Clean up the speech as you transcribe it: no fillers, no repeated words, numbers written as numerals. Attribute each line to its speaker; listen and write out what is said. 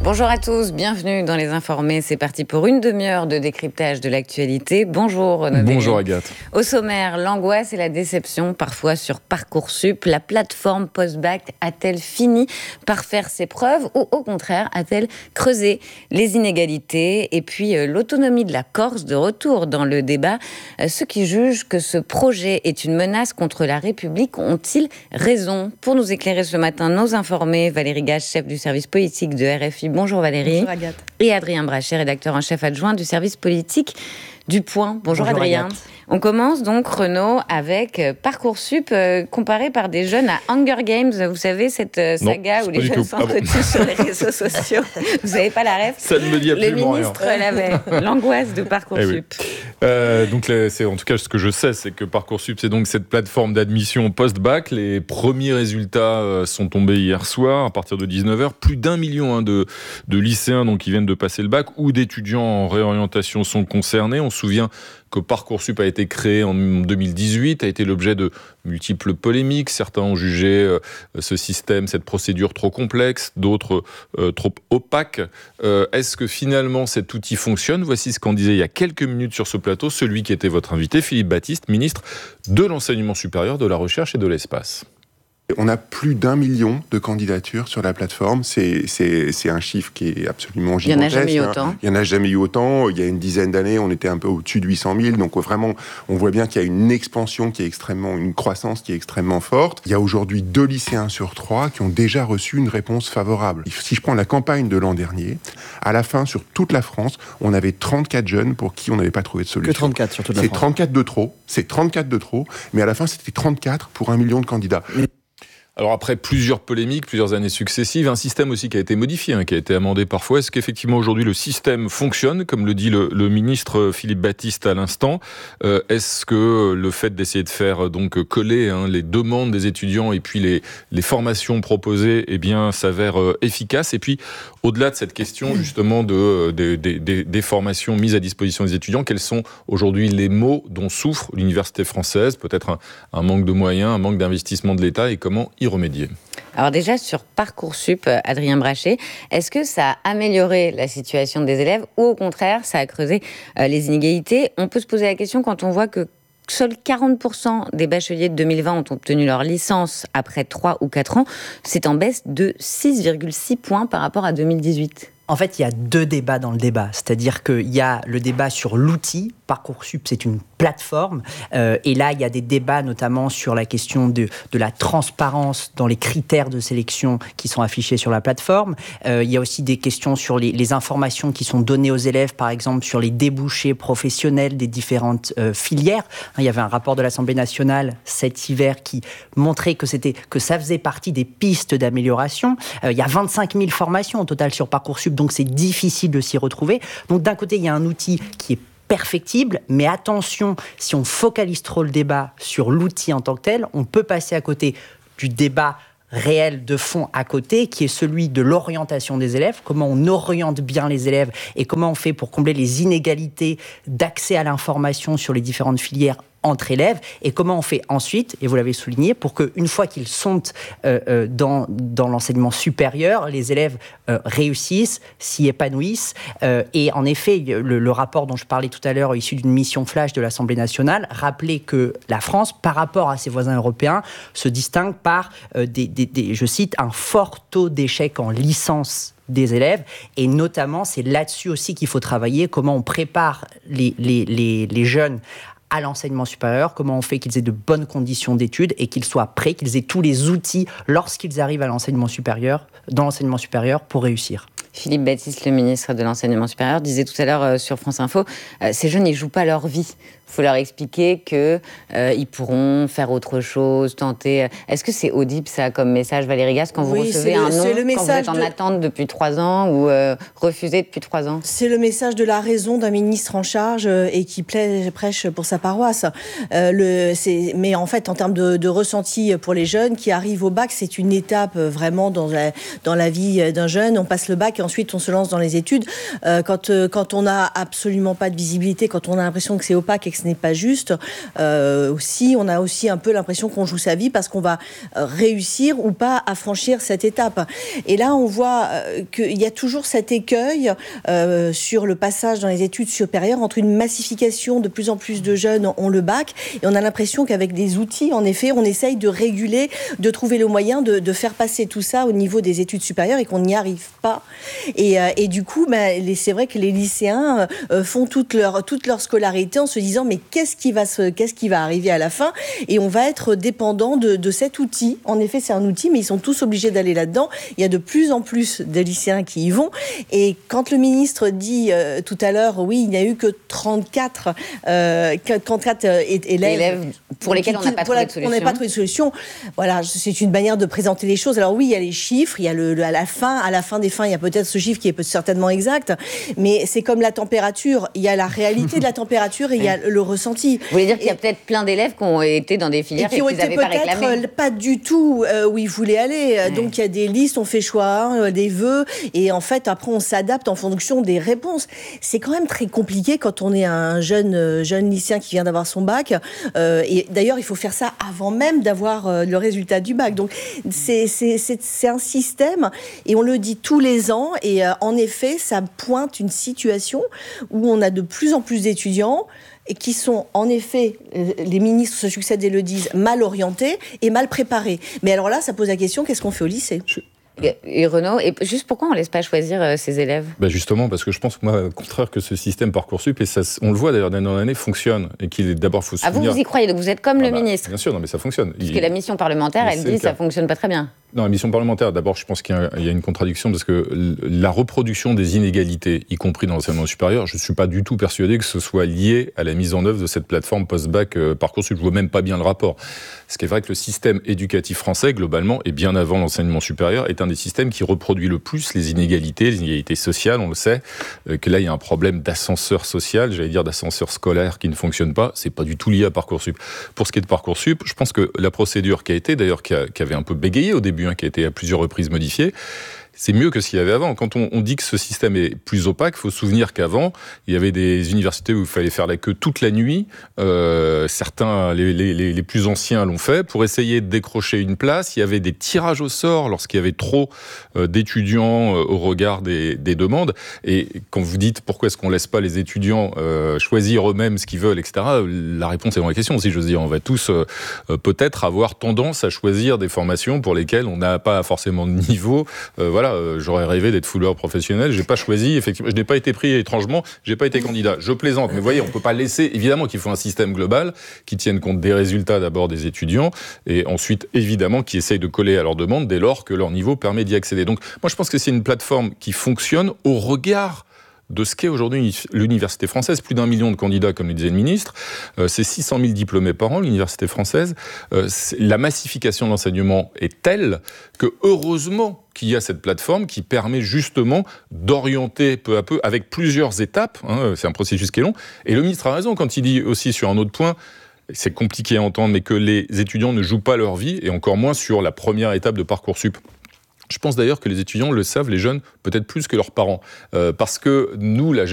Speaker 1: Bonjour à tous, bienvenue dans Les Informés. C'est parti pour une demi-heure de décryptage de l'actualité. Bonjour Renaud.
Speaker 2: Bonjour Agathe.
Speaker 1: Au sommaire, l'angoisse et la déception parfois sur Parcoursup. La plateforme post-bac a-t-elle fini par faire ses preuves ou au contraire a-t-elle creusé les inégalités? Et puis l'autonomie de la Corse de retour dans le débat. Ceux qui jugent que ce projet est une menace contre la République ont-ils raison? Pour nous éclairer ce matin, nos informés, Valérie Gage, chef du service politique de RFI. Bonjour Valérie.
Speaker 3: Bonjour Agathe.
Speaker 1: Et Adrien Brachet, rédacteur en chef adjoint du service politique du Point. Bonjour Adrien.
Speaker 3: Agathe.
Speaker 1: On commence donc, Renaud, avec Parcoursup comparé par des jeunes à Hunger Games. Vous savez, cette saga où les jeunes s'entretuent sur les réseaux sociaux. Vous n'avez pas la ref?
Speaker 2: Ça ne me dit absolument rien.
Speaker 1: Le ministre l'avait. L'angoisse de Parcoursup.
Speaker 2: Donc, en tout cas, ce que je sais, c'est que Parcoursup, c'est donc cette plateforme d'admission post-bac. Les premiers résultats sont tombés hier soir, à partir de 19h. Plus d'1 million de lycéens donc, qui viennent de passer le bac ou d'étudiants en réorientation sont concernés. On se souvient que Parcoursup a été créé en 2018, a été l'objet de multiples polémiques. Certains ont jugé ce système, cette procédure trop complexe, d'autres trop opaque. Est-ce que finalement cet outil fonctionne? Voici ce qu'en disait il y a quelques minutes sur ce plateau celui qui était votre invité, Philippe Baptiste, ministre de l'Enseignement supérieur, de la Recherche et de l'Espace.
Speaker 4: On a plus d'1 million de candidatures sur la plateforme. C'est un chiffre qui est absolument gigantesque.
Speaker 1: Il n'y en a jamais eu autant.
Speaker 4: Il n'y en a jamais eu autant. Il y a une dizaine d'années, on était un peu au-dessus de 800 000. Donc vraiment, on voit bien qu'il y a une expansion une croissance qui est extrêmement forte. Il y a aujourd'hui 2 lycéens sur 3 qui ont déjà reçu une réponse favorable. Si je prends la campagne de l'an dernier, à la fin, sur toute la France, on avait 34 jeunes pour qui on n'avait pas trouvé de solution.
Speaker 3: Que 34 sur toute la France.
Speaker 4: C'est 34 de trop. C'est 34 de trop. Mais à la fin, c'était 34 pour 1 million de candidats.
Speaker 2: Alors après plusieurs polémiques, plusieurs années successives, un système aussi qui a été modifié, qui a été amendé parfois. Est-ce qu'effectivement aujourd'hui le système fonctionne, comme le dit le ministre Philippe Baptiste à l'instant? Est-ce que le fait d'essayer de faire donc coller les demandes des étudiants et puis les formations proposées, s'avère efficace? Et puis au-delà de cette question justement des formations mises à disposition des étudiants, quels sont aujourd'hui les maux dont souffre l'université française? Peut-être un manque de moyens, un manque d'investissement de l'État, et comment y remédier?
Speaker 1: Alors déjà, sur Parcoursup, Adrien Brachet, est-ce que ça a amélioré la situation des élèves ou au contraire, ça a creusé les inégalités? On peut se poser la question quand on voit que seuls 40% des bacheliers de 2020 ont obtenu leur licence après 3 ou 4 ans. C'est en baisse de 6,6 points par rapport à 2018.
Speaker 3: En fait, il y a 2 débats dans le débat. C'est-à-dire qu'il y a le débat sur l'outil. Parcoursup, c'est une plateforme. Et là, il y a des débats notamment sur la question de la transparence dans les critères de sélection qui sont affichés sur la plateforme. Il y a aussi des questions sur les informations qui sont données aux élèves, par exemple sur les débouchés professionnels des différentes filières. Il y avait un rapport de l'Assemblée nationale cet hiver qui montrait que ça faisait partie des pistes d'amélioration. Il y a 25 000 formations au total sur Parcoursup, donc c'est difficile de s'y retrouver. Donc d'un côté, il y a un outil qui est perfectible, mais attention, si on focalise trop le débat sur l'outil en tant que tel, on peut passer à côté du débat réel de fond à côté, qui est celui de l'orientation des élèves, comment on oriente bien les élèves et comment on fait pour combler les inégalités d'accès à l'information sur les différentes filières entre élèves, et comment on fait ensuite, et vous l'avez souligné, pour qu'une fois qu'ils sont dans l'enseignement supérieur, les élèves réussissent, s'y épanouissent. Et en effet, le rapport dont je parlais tout à l'heure, issu d'une mission flash de l'Assemblée nationale, rappelait que la France, par rapport à ses voisins européens, se distingue par, je cite, un fort taux d'échec en licence des élèves, et notamment, c'est là-dessus aussi qu'il faut travailler, comment on prépare les jeunes à l'enseignement supérieur, comment on fait qu'ils aient de bonnes conditions d'études et qu'ils soient prêts, qu'ils aient tous les outils lorsqu'ils arrivent dans l'enseignement supérieur pour réussir.
Speaker 1: Philippe Baptiste, le ministre de l'Enseignement supérieur, disait tout à l'heure sur France Info, ces jeunes, ils ne jouent pas leur vie. Il faut leur expliquer qu'ils pourront faire autre chose, tenter. Est-ce que c'est audible, ça, comme message, Valérie Gage, quand vous recevez un nom, quand vous êtes en attente depuis 3 ans ou refusé depuis 3 ans?
Speaker 5: C'est le message de la raison d'un ministre en charge et qui prêche pour sa paroisse. Mais en fait, en termes de ressenti pour les jeunes qui arrivent au bac, c'est une étape vraiment dans la vie d'un jeune. On passe le bac bac et ensuite on se lance dans les études. Quand on n'a absolument pas de visibilité, quand on a l'impression que c'est opaque et que ce n'est pas juste, on a aussi un peu l'impression qu'on joue sa vie parce qu'on va réussir ou pas à franchir cette étape. Et là, on voit qu'il y a toujours cet écueil sur le passage dans les études supérieures entre une massification, de plus en plus de jeunes ont le bac, et on a l'impression qu'avec des outils, en effet, on essaye de réguler, de trouver le moyen de faire passer tout ça au niveau des études supérieures et qu'on n'y arrive pas. Et du coup, c'est vrai que les lycéens font toute leur scolarité en se disant mais qu'est-ce qui va arriver à la fin, et on va être dépendant de cet outil. En effet, c'est un outil, mais ils sont tous obligés d'aller là-dedans. Il y a de plus en plus de lycéens qui y vont. Et quand le ministre dit tout à l'heure, oui, il n'y a eu que 34 élèves
Speaker 1: pour lesquels on n'a pas trouvé de solution.
Speaker 5: On n'a pas trouvé de solution. Voilà, c'est une manière de présenter les choses. Alors oui, il y a les chiffres, il y a à la fin des fins, il y a peut-être ce chiffre qui est certainement exact, mais c'est comme la température. Il y a la réalité de la température et il y a le ressenti.
Speaker 1: Vous voulez dire qu'il y a peut-être plein d'élèves qui ont été dans des filières et qui n'avaient pas réclamé.
Speaker 5: Pas du tout où ils voulaient aller. Donc il y a des listes, on fait choix, des vœux, et en fait après on s'adapte en fonction des réponses. C'est quand même très compliqué quand on est un jeune lycéen qui vient d'avoir son bac. Et d'ailleurs il faut faire ça avant même d'avoir le résultat du bac. Donc c'est un système, et on le dit tous les ans, et en effet ça pointe une situation où on a de plus en plus d'étudiants et qui sont, en effet, les ministres se succèdent et le disent, mal orientés et mal préparés. Mais alors là, ça pose la question, qu'est-ce qu'on fait au lycée ?
Speaker 1: Et Renaud, et juste pourquoi on ne laisse pas choisir ces élèves ?
Speaker 2: Justement, parce que je pense que moi, au contraire, que ce système Parcoursup, et ça, on le voit d'ailleurs d'année en année, fonctionne. Et qu'il est d'abord, faut se souvenir...
Speaker 1: vous y croyez, donc vous êtes comme le ministre ?
Speaker 2: Bien sûr, non, mais ça fonctionne.
Speaker 1: Parce que la mission parlementaire, elle dit que ça ne fonctionne pas très bien.
Speaker 2: Non, la mission parlementaire, d'abord, je pense qu'il y a une contradiction, parce que la reproduction des inégalités, y compris dans l'enseignement supérieur, je ne suis pas du tout persuadé que ce soit lié à la mise en œuvre de cette plateforme post-bac Parcoursup. Je ne vois même pas bien le rapport. Ce qui est vrai que le système éducatif français, globalement, et bien avant l'enseignement supérieur, est un des systèmes qui reproduit le plus les inégalités sociales. On le sait, que là, il y a un problème d'ascenseur social, j'allais dire d'ascenseur scolaire qui ne fonctionne pas. C'est pas du tout lié à Parcoursup. Pour ce qui est de Parcoursup, je pense que la procédure qui a été, d'ailleurs, qui avait un peu bégayé au début, qui a été à plusieurs reprises modifiée, c'est mieux que ce qu'il y avait avant. Quand on dit que ce système est plus opaque, il faut se souvenir qu'avant, il y avait des universités où il fallait faire la queue toute la nuit. Certains, les plus anciens l'ont fait pour essayer de décrocher une place. Il y avait des tirages au sort lorsqu'il y avait trop d'étudiants au regard des demandes. Et quand vous dites pourquoi est-ce qu'on laisse pas les étudiants choisir eux-mêmes ce qu'ils veulent, etc., la réponse est dans la question, si j'ose dire. On va tous peut-être avoir tendance à choisir des formations pour lesquelles on n'a pas forcément de niveau. Voilà. J'aurais rêvé d'être footballeur professionnel, j'ai pas choisi, effectivement, je n'ai pas été pris étrangement, j'ai pas été candidat. Je plaisante, mais vous voyez, on peut pas laisser, évidemment qu'il faut un système global qui tienne compte des résultats d'abord des étudiants, et ensuite, évidemment, qui essaye de coller à leurs demandes dès lors que leur niveau permet d'y accéder. Donc, moi, je pense que c'est une plateforme qui fonctionne au regard de ce qu'est aujourd'hui l'université française. Plus d'1 million de candidats, comme le disait le ministre. C'est 600 000 diplômés par an, l'université française. La massification de l'enseignement est telle que, heureusement, qu'il y a cette plateforme qui permet justement d'orienter peu à peu, avec plusieurs étapes. C'est un processus qui est long. Et le ministre a raison quand il dit aussi sur un autre point, c'est compliqué à entendre, mais que les étudiants ne jouent pas leur vie, et encore moins sur la première étape de Parcoursup. Je pense d'ailleurs que les étudiants le savent, les jeunes, peut-être plus que leurs parents. Parce que nous, la